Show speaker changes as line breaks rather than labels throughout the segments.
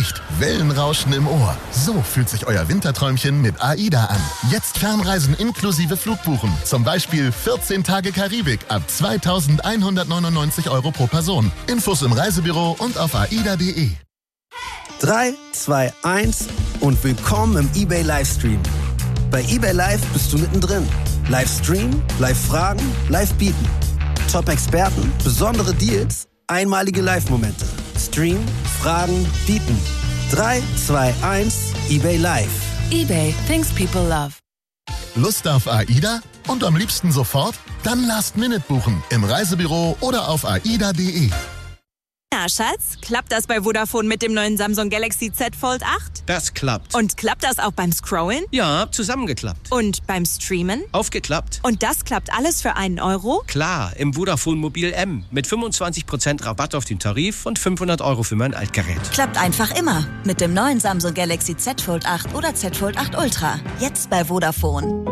Gesicht, Wellenrauschen im Ohr. So fühlt sich euer Winterträumchen mit AIDA an. Jetzt Fernreisen inklusive Flugbuchen. Zum Beispiel 14 Tage Karibik ab 2.199 € pro Person. Infos im Reisebüro und auf aida.de.
3, 2, 1 und willkommen im eBay Livestream. Bei eBay Live bist du mittendrin. Livestream, Live-Fragen, Live-Bieten. Top-Experten, besondere Deals, einmalige Live-Momente. Stream, Fragen, Bieten. 3, 2, 1, eBay Live.
eBay, things people love.
Lust auf AIDA? Und am liebsten sofort? Dann Last Minute buchen im Reisebüro oder auf aida.de.
Ja, Schatz, klappt das bei Vodafone mit dem neuen Samsung Galaxy Z Fold 8?
Das klappt.
Und klappt das auch beim Scrollen?
Ja, zusammengeklappt.
Und beim Streamen?
Aufgeklappt.
Und das klappt alles für einen Euro?
Klar, im Vodafone Mobil M. Mit 25% Rabatt auf den Tarif und 500 € für mein Altgerät.
Klappt einfach immer. Mit dem neuen Samsung Galaxy Z Fold 8 oder Z Fold 8 Ultra. Jetzt bei Vodafone.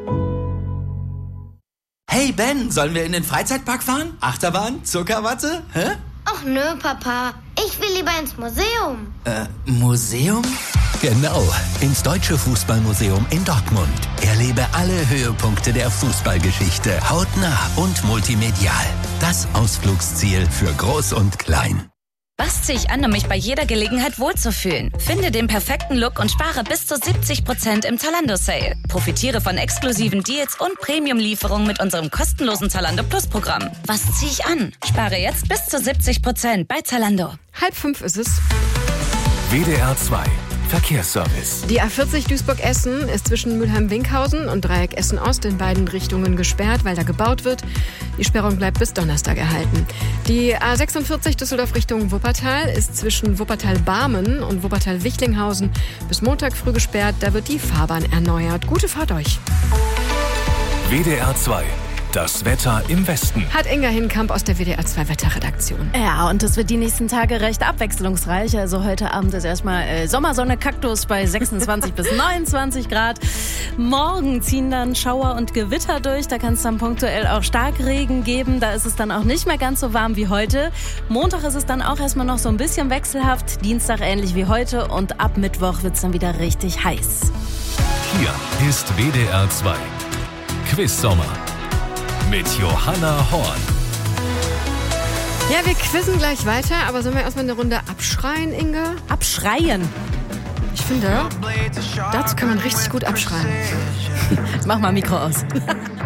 Hey Ben, sollen wir in den Freizeitpark fahren? Achterbahn? Zuckerwatte? Hä?
Ach nö, Papa. Ich will lieber ins Museum.
Museum?
Genau, ins Deutsche Fußballmuseum in Dortmund. Erlebe alle Höhepunkte der Fußballgeschichte hautnah und multimedial. Das Ausflugsziel für Groß und Klein.
Was ziehe ich an, um mich bei jeder Gelegenheit wohlzufühlen? Finde den perfekten Look und spare bis zu 70% im Zalando-Sale. Profitiere von exklusiven Deals und Premium-Lieferungen mit unserem kostenlosen Zalando Plus-Programm. Was ziehe ich an? Spare jetzt bis zu 70% bei Zalando.
4:30 ist es.
WDR 2 Verkehrsservice.
Die A40 Duisburg-Essen ist zwischen Mülheim-Winkhausen und Dreieck Essen-Ost in beiden Richtungen gesperrt, weil da gebaut wird. Die Sperrung bleibt bis Donnerstag erhalten. Die A46 Düsseldorf Richtung Wuppertal ist zwischen Wuppertal-Barmen und Wuppertal-Wichlinghausen bis Montag früh gesperrt. Da wird die Fahrbahn erneuert. Gute Fahrt euch.
WDR 2. Das Wetter im Westen.
Hat Inga Hinkamp aus der WDR 2 Wetterredaktion.
Ja, und es wird die nächsten Tage recht abwechslungsreich. Also heute Abend ist erstmal Sommersonne, Kaktus bei 26 bis 29 Grad. Morgen ziehen dann Schauer und Gewitter durch. Da kann es dann punktuell auch Starkregen geben. Da ist es dann auch nicht mehr ganz so warm wie heute. Montag ist es dann auch erstmal noch so ein bisschen wechselhaft. Dienstag ähnlich wie heute. Und ab Mittwoch wird es dann wieder richtig heiß.
Hier ist WDR 2. Quiz-Sommer. Mit Johanna Horn.
Ja, wir quizzen gleich weiter, aber sollen wir erstmal eine Runde abschreien, Inge?
Abschreien?
Ich finde, dazu kann man richtig gut abschreien.
Mach mal Mikro aus.